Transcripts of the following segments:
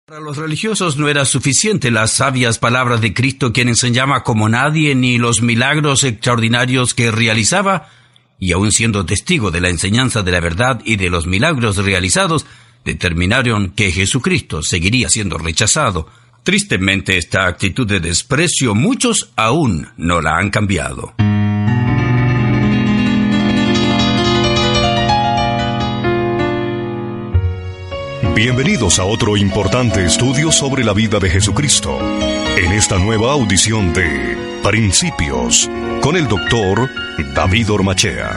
Para los religiosos no era suficiente las sabias palabras de Cristo, quien enseñaba como nadie, ni los milagros extraordinarios que realizaba, y aun siendo testigo de la enseñanza de la verdad y de los milagros realizados, determinaron que Jesucristo seguiría siendo rechazado. Tristemente, esta actitud de desprecio muchos aún no la han cambiado. Bienvenidos a otro importante estudio sobre la vida de Jesucristo, en esta nueva audición de Principios, con el doctor David Ormachea.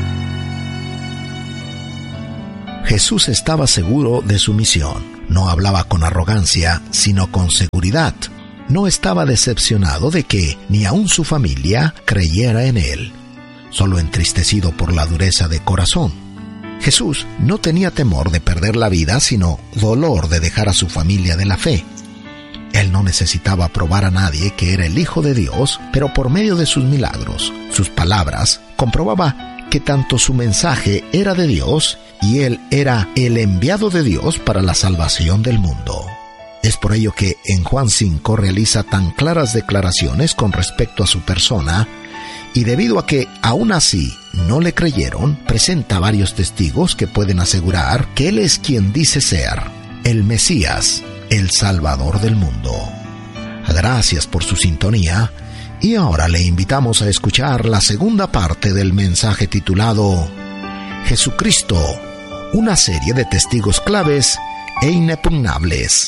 Jesús estaba seguro de su misión. No hablaba con arrogancia, sino con seguridad. No estaba decepcionado de que ni aun su familia creyera en él, solo entristecido por la dureza de corazón. Jesús no tenía temor de perder la vida, sino dolor de dejar a su familia de la fe. Él no necesitaba probar a nadie que era el Hijo de Dios, pero por medio de sus milagros, sus palabras, comprobaba que tanto su mensaje era de Dios y él era el enviado de Dios para la salvación del mundo. Es por ello que en Juan 5 realiza tan claras declaraciones con respecto a su persona, y debido a que aún así no le creyeron, presenta varios testigos que pueden asegurar que él es quien dice ser, el Mesías, el Salvador del mundo. Gracias por su sintonía, y ahora le invitamos a escuchar la segunda parte del mensaje titulado Jesucristo, una serie de testigos claves e inexpugnables.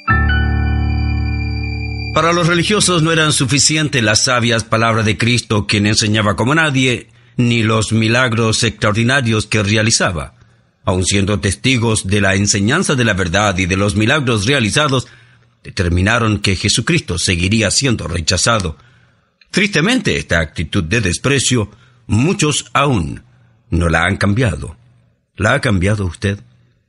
Para los religiosos no eran suficientes las sabias palabras de Cristo, quien enseñaba como nadie, ni los milagros extraordinarios que realizaba. Aun siendo testigos de la enseñanza de la verdad y de los milagros realizados, determinaron que Jesucristo seguiría siendo rechazado. Tristemente, esta actitud de desprecio, muchos aún no la han cambiado. ¿La ha cambiado usted?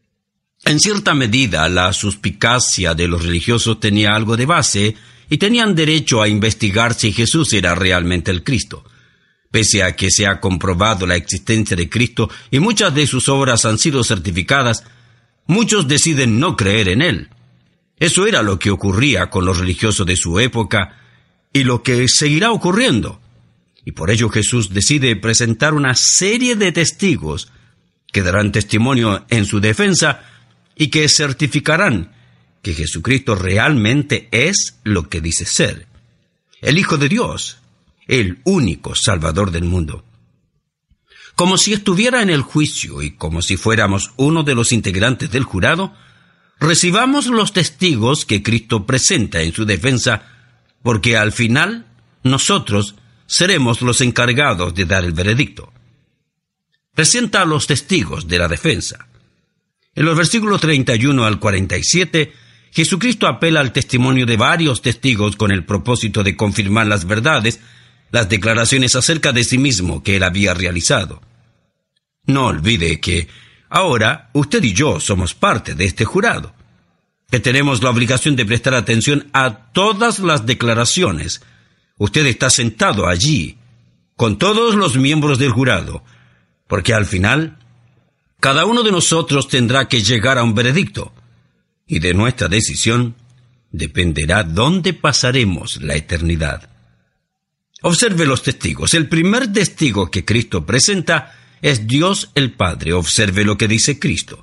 En cierta medida, la suspicacia de los religiosos tenía algo de base y tenían derecho a investigar si Jesús era realmente el Cristo. Pese a que se ha comprobado la existencia de Cristo y muchas de sus obras han sido certificadas, muchos deciden no creer en Él. Eso era lo que ocurría con los religiosos de su época y lo que seguirá ocurriendo. Y por ello Jesús decide presentar una serie de testigos que darán testimonio en su defensa y que certificarán que Jesucristo realmente es lo que dice ser, el Hijo de Dios, el único Salvador del mundo. Como si estuviera en el juicio y como si fuéramos uno de los integrantes del jurado, recibamos los testigos que Cristo presenta en su defensa, porque al final nosotros seremos los encargados de dar el veredicto. Presenta a los testigos de la defensa. En los versículos 31 al 47, Jesucristo apela al testimonio de varios testigos con el propósito de confirmar las verdades, las declaraciones acerca de sí mismo que él había realizado. No olvide que ahora usted y yo somos parte de este jurado, que tenemos la obligación de prestar atención a todas las declaraciones. Usted está sentado allí, con todos los miembros del jurado, porque al final, cada uno de nosotros tendrá que llegar a un veredicto, y de nuestra decisión dependerá dónde pasaremos la eternidad. Observe los testigos. El primer testigo que Cristo presenta es Dios el Padre. Observe lo que dice Cristo.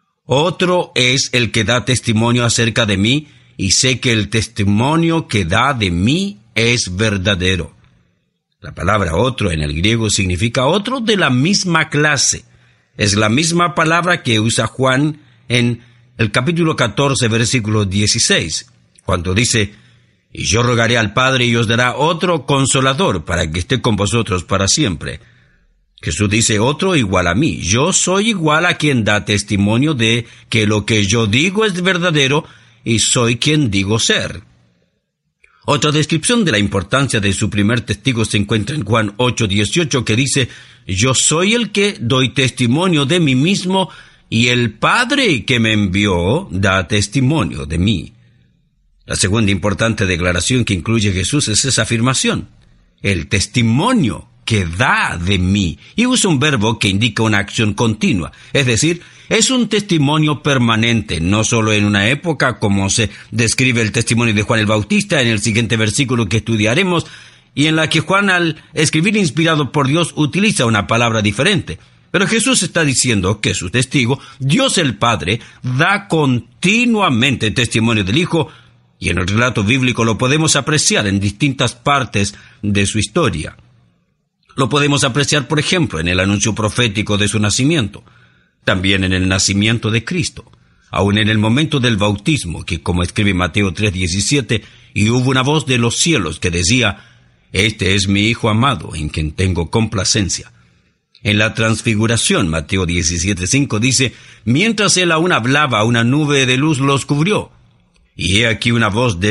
Otro es el que da testimonio acerca de mí, y sé que el testimonio que da de mí es verdadero. La palabra otro en el griego significa otro de la misma clase. Es la misma palabra que usa Juan en el capítulo 14, versículo 16, cuando dice, y yo rogaré al Padre y os dará otro consolador para que esté con vosotros para siempre. Jesús dice otro igual a mí. Yo soy igual a quien da testimonio de que lo que yo digo es verdadero y soy quien digo ser. Otra descripción de la importancia de su primer testigo se encuentra en Juan 8:18, que dice, yo soy el que doy testimonio de mí mismo y el Padre que me envió da testimonio de mí. La segunda importante declaración que incluye Jesús es esa afirmación, el testimonio que da de mí. Y usa un verbo que indica una acción continua. Es decir, es un testimonio permanente, no solo en una época, como se describe el testimonio de Juan el Bautista en el siguiente versículo que estudiaremos, y en la que Juan, al escribir inspirado por Dios, utiliza una palabra diferente. Pero Jesús está diciendo que su testigo, Dios el Padre, da continuamente testimonio del Hijo, y en el relato bíblico lo podemos apreciar en distintas partes de su historia. Lo podemos apreciar, por ejemplo, en el anuncio profético de su nacimiento, también en el nacimiento de Cristo, aun en el momento del bautismo, que como escribe Mateo 3:17, y hubo una voz de los cielos que decía, «Este es mi Hijo amado, en quien tengo complacencia». En la transfiguración, Mateo 17:5 dice, «Mientras él aún hablaba, una nube de luz los cubrió, y he aquí una voz de